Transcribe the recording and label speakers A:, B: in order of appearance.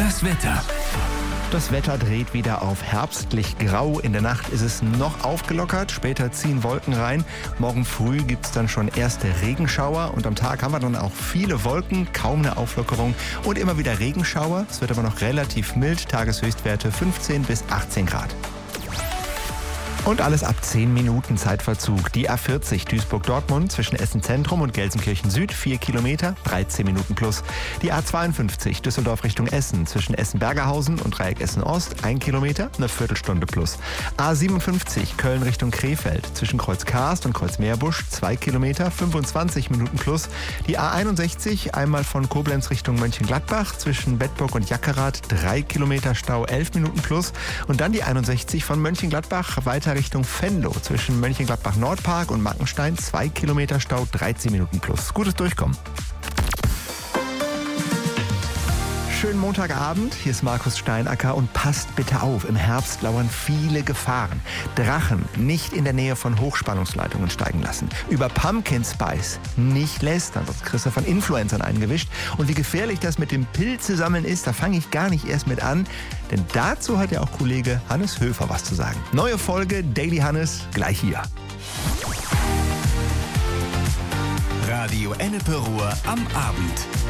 A: Das Wetter.
B: Das Wetter dreht wieder auf herbstlich grau. In der Nacht ist es noch aufgelockert. Später ziehen Wolken rein. Morgen früh gibt es dann schon erste Regenschauer. Und am Tag haben wir dann auch viele Wolken, kaum eine Auflockerung und immer wieder Regenschauer. Es wird aber noch relativ mild. Tageshöchstwerte 15 bis 18 Grad. Und alles ab 10 Minuten Zeitverzug. Die A40 Duisburg-Dortmund zwischen Essen-Zentrum und Gelsenkirchen-Süd 4 Kilometer, 13 Minuten plus. Die A52 Düsseldorf Richtung Essen zwischen Essen-Bergerhausen und Dreieck Essen-Ost 1 Kilometer, eine Viertelstunde plus. A57 Köln Richtung Krefeld zwischen Kreuz Karst und Kreuz Meerbusch 2 Kilometer, 25 Minuten plus. Die A61 einmal von Koblenz Richtung Mönchengladbach zwischen Bedburg und Jackerath 3 Kilometer Stau 11 Minuten plus. Und dann die 61 von Mönchengladbach weiter Richtung Venlo zwischen Mönchengladbach-Nordpark und Mackenstein 2 Kilometer Stau 13 Minuten plus. Gutes Durchkommen. Schönen Montagabend, hier ist Markus Steinacker und passt bitte auf, im Herbst lauern viele Gefahren. Drachen nicht in der Nähe von Hochspannungsleitungen steigen lassen. Über Pumpkin Spice nicht lästern, sonst kriegst du von Influencern eingewischt. Und wie gefährlich das mit dem Pilzesammeln ist, da fange ich gar nicht erst mit an. Denn dazu hat ja auch Kollege Hannes Höfer was zu sagen. Neue Folge Daily Hannes gleich hier.
A: Radio Ennepe Ruhr am Abend.